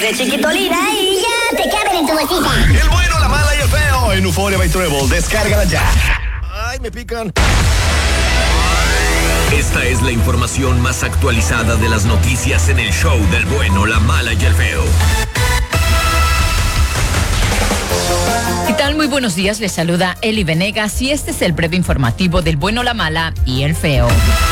de Chiquitolina y ya te caben en tu bolsita. El bueno, la mala y el feo en Euphoria by Treble. Descárgala ya. Ay, me pican. Esta es la información más actualizada de las noticias en el show del bueno, la mala y el feo. ¿Qué tal? Muy buenos días, les saluda Eli Venegas y este es el breve informativo del bueno, la mala y el feo.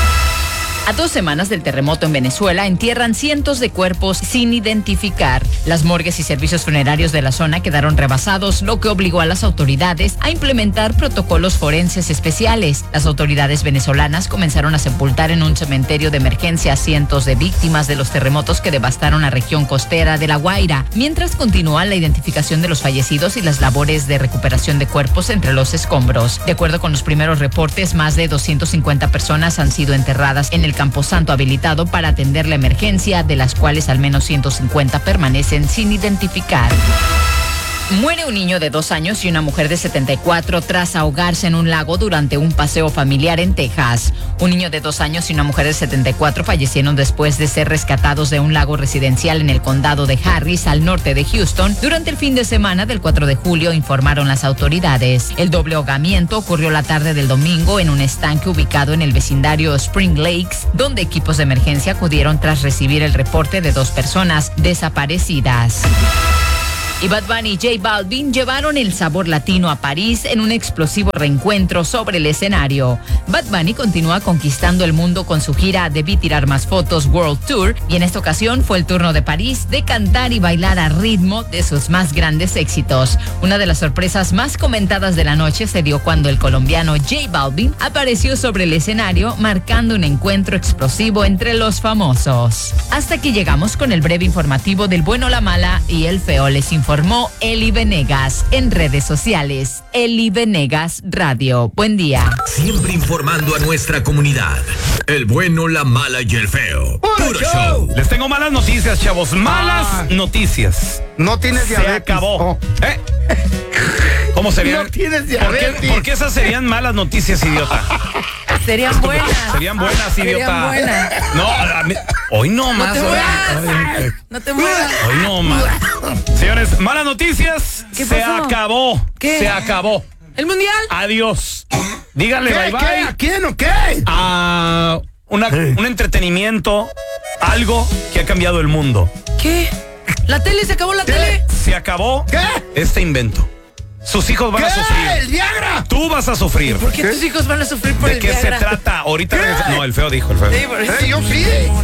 A 2 semanas del terremoto en Venezuela, entierran cientos de cuerpos sin identificar. Las morgues y servicios funerarios de la zona quedaron rebasados, lo que obligó a las autoridades a implementar protocolos forenses especiales. Las autoridades venezolanas comenzaron a sepultar en un cementerio de emergencia a cientos de víctimas de los terremotos que devastaron la región costera de La Guaira, mientras continúa la identificación de los fallecidos y las labores de recuperación de cuerpos entre los escombros. De acuerdo con los primeros reportes, más de 250 personas han sido enterradas en el camposanto habilitado para atender la emergencia, de las cuales al menos 150 permanecen sin identificar. Muere un niño de 2 años y una mujer de 74 tras ahogarse en un lago durante un paseo familiar en Texas. Un niño de 2 años y una mujer de 74 fallecieron después de ser rescatados de un lago residencial en el condado de Harris, al norte de Houston, durante el fin de semana del 4 de julio, informaron las autoridades. El doble ahogamiento ocurrió la tarde del domingo en un estanque ubicado en el vecindario Spring Lakes, donde equipos de emergencia acudieron tras recibir el reporte de 2 personas desaparecidas. Y Bad Bunny y J Balvin llevaron el sabor latino a París en un explosivo reencuentro sobre el escenario. Bad Bunny continúa conquistando el mundo con su gira Debí Tirar Más Fotos World Tour, y en esta ocasión fue el turno de París de cantar y bailar a ritmo de sus más grandes éxitos. Una de las sorpresas más comentadas de la noche se dio cuando el colombiano J Balvin apareció sobre el escenario, marcando un encuentro explosivo entre los famosos. Hasta aquí llegamos con el breve informativo del bueno, la mala y el feo. Les informó Eli Venegas. En redes sociales, Eli Venegas Radio. Buen día. Siempre informando a nuestra comunidad. El bueno, la mala y el feo. Puro show. Les tengo malas noticias, chavos. Malas noticias. No tienes diabetes. Se acabó. Oh. ¿Cómo serían? No tienes diabetes. ¿Por qué esas serían malas noticias, idiota? Serían buenas. Serían buenas, idiota. Serían buenas. No, hoy no más. No te muevas. Hoy no más. Señores, malas noticias. ¿Qué Se pasó? acabó. ¿Qué? Se acabó. ¿El mundial? Adiós. Díganle bye ¿Qué? bye. ¿A quién o qué? A un entretenimiento, algo que ha cambiado el mundo. ¿Qué? ¿La tele? ¿Se acabó la tele? Se acabó ¿Qué? este invento. Sus hijos van a ¿Qué? sufrir. ¡El Viagra! Tú vas a sufrir. ¿Por qué tus hijos van a sufrir por ¿De el qué se Viagra? trata? Ahorita ¿Qué? No, el feo dijo, el feo. Sí, por eso. Yo sí.